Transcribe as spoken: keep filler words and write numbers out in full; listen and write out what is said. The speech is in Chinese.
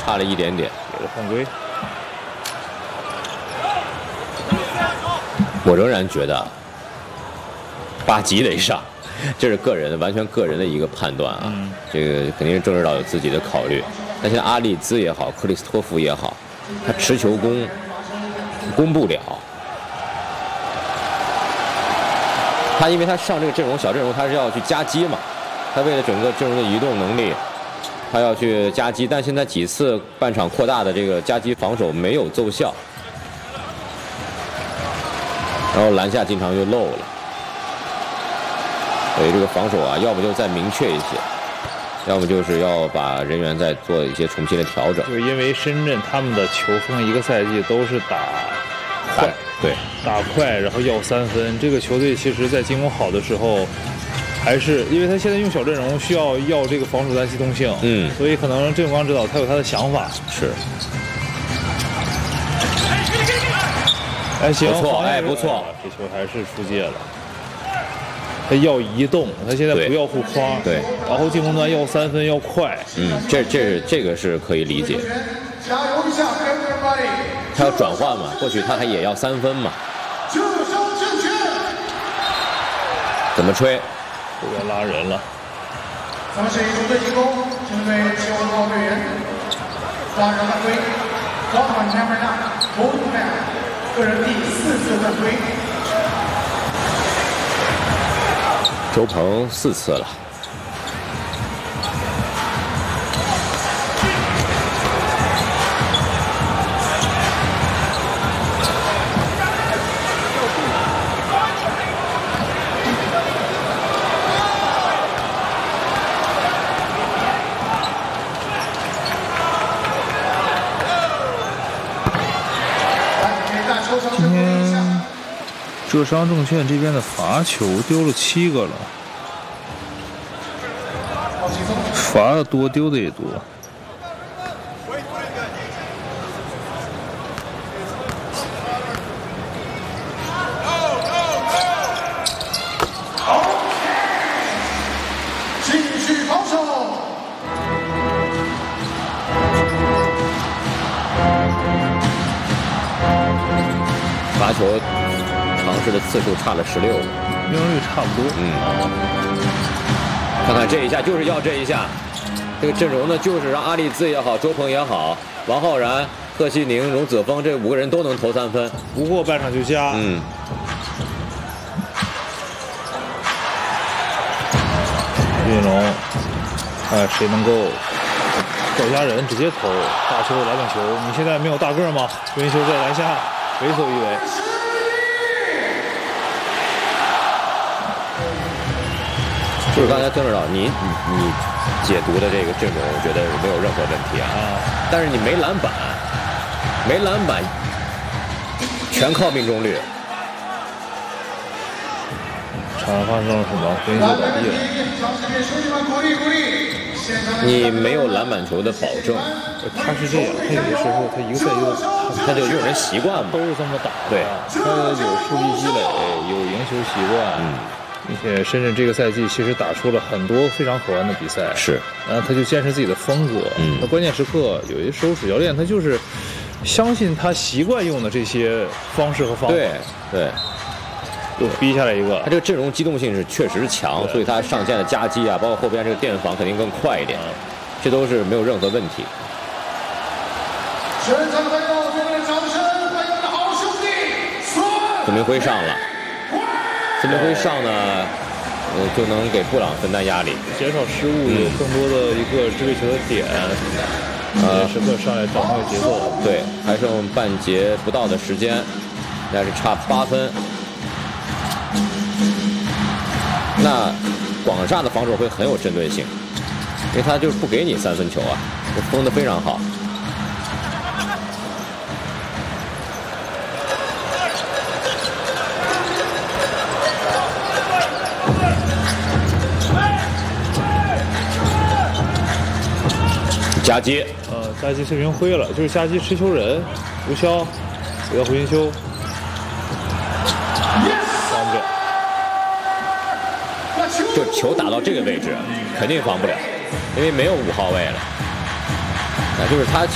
差了一点点。 给了犯规。 我仍然觉得巴吉得上，这是个人完全个人的一个判断啊。嗯、这个肯定是郑指导有自己的考虑。但现在阿里兹也好，克里斯托弗也好，他持球攻攻不了。他因为他上这个阵容小阵容，他是要去夹击嘛，他为了整个阵容的移动能力，他要去夹击。但现在几次半场扩大的这个夹击防守没有奏效，然后篮下经常又漏了，所以这个防守啊，要么就再明确一些。要么就是要把人员再做一些重新的调整， 就是因为深圳他们的球风一个赛季都是打快， 对， 打快，然后要三分。这个球队其实在进攻好的时候，还是因为他现在用小阵容需要要这个防守单机动性，嗯，所以可能郑永刚指导他有他的想法， 是。 哎，行， 不错，哎，不错， 这球还是出界了。他要移动，他现在不要护框， 对， 然后进攻端要三分要快， 嗯，这这这个是可以理解。他要转换嘛，或许他还也要三分嘛。怎么吹？ 这边拉人了。 咱们是一球队进攻，针对九号队员，抓人犯规，高喊前面的投出来，个人第四次犯规。 周鹏四次了。 今天浙商证券这边的罚球丢了七个了，罚的多，丢的也多。 继续防守。 罚球尝试的次数差了十六个， 命中率差不多。 嗯，看看这一下就是要这一下，这个阵容呢就是让阿里兹也好，周鹏也好，王浩然、贺西宁、荣子峰这五个人都能投三分， 不过半场就加。 嗯。 运龙，看谁能够赵家人直接投大球篮板球。你现在没有大个吗？运球在篮下为所欲为。 就是刚才曾指导你你你解读的这个阵容，我觉得没有任何问题啊。啊但是你没篮板，没篮板，全靠命中率。 场上发生了什么？分球倒地了。 你没有篮板球的保证。 他是这样，他有的时候他一个赛季他就用人习惯嘛， 都是这么打。 对， 他有数据积累，有赢球习惯。嗯。并且深圳这个赛季其实打出了很多非常可观的比赛， 是， 然后他就坚持自己的风格。嗯，那关键时刻有一时候主教练他就是相信他习惯用的这些方式和方法。 对对， 又逼下来一个。 他这个阵容机动性是确实强，所以他上线的夹击啊，包括后边这个垫防肯定更快一点，嗯、这都是没有任何问题。 现场朋友，给我们掌声欢迎我们的好兄弟孙明辉上了。孙明辉上呢，呃，就能给布朗分担压力， 减少失误，有更多的一个支配球的点，呃，时刻上来掌握节奏。 对，还剩半节不到的时间，那是差八分。那广厦的防守会很有针对性，因为他就是不给你三分球啊，这封得非常好。夹击， 呃，夹击崔明辉了，就是夹击持球人吴潇，给到胡金秋，防不了， 就球打到这个位置，肯定防不了，因为没有五号位了。啊，就是他其